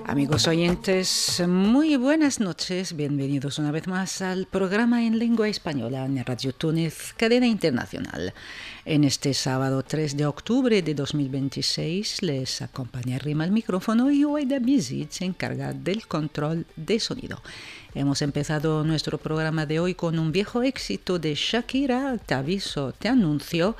Amigos oyentes, muy buenas noches. Bienvenidos una vez más al programa en lengua española en Radio Túnez, cadena internacional. En este sábado 3 de octubre de 2026 les acompaña Rima al micrófono y Oida Bizic se encarga del control de sonido. Hemos empezado nuestro programa de hoy con un viejo éxito de Shakira, Te aviso, te anuncio.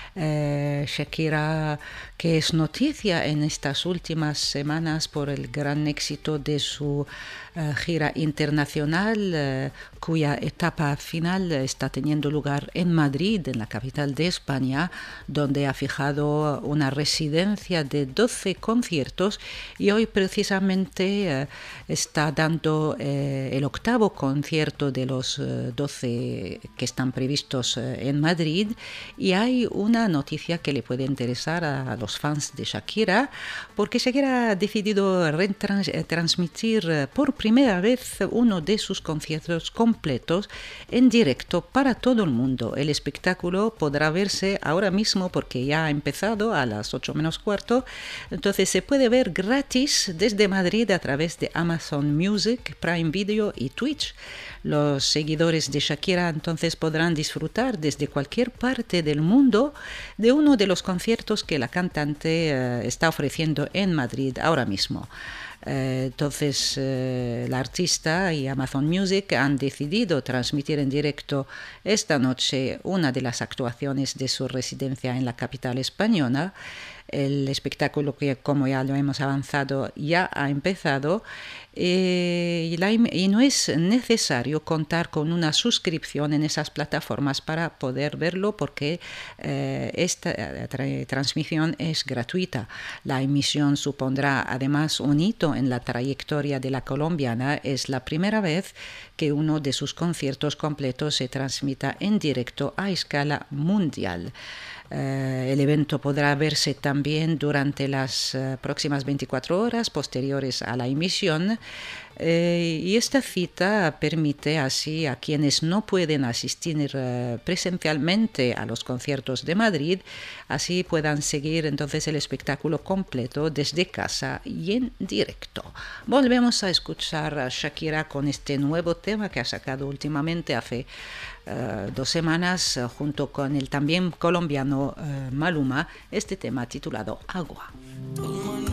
Shakira, que es noticia en estas últimas semanas por el gran éxito de su gira internacional, cuya etapa final está teniendo lugar en Madrid, en la capital de España, donde ha fijado una residencia de 12 conciertos y hoy precisamente está dando el octavo concierto de los 12 que están previstos en Madrid, y hay una noticia que le puede interesar a los fans de Shakira, porque Shakira ha decidido transmitir por primera vez uno de sus conciertos completos en directo para todo el mundo. El espectáculo podrá verse ahora mismo porque ya ha empezado a las 8 menos cuarto, entonces se puede ver gratis desde Madrid a través de Amazon Music, Prime Video y Twitch. Los seguidores de Shakira entonces podrán disfrutar desde cualquier parte del mundo de uno de los conciertos que la cantante está ofreciendo en Madrid ahora mismo. Entonces la artista y Amazon Music han decidido transmitir en directo esta noche una de las actuaciones de su residencia en la capital española. El espectáculo, que como ya lo hemos avanzado, ya ha empezado y no es necesario contar con una suscripción en esas plataformas para poder verlo, porque esta transmisión es gratuita. La emisión supondrá además un hito en la trayectoria de la colombiana. Es la primera vez que uno de sus conciertos completos se transmita en directo a escala mundial. El evento podrá verse también durante las próximas 24 horas posteriores a la emisión, y esta cita permite así a quienes no pueden asistir presencialmente a los conciertos de Madrid, así puedan seguir entonces el espectáculo completo desde casa y en directo. Volvemos a escuchar a Shakira con este nuevo tema que ha sacado últimamente hace 2 semanas junto con el también colombiano Maluma, este tema titulado Agua.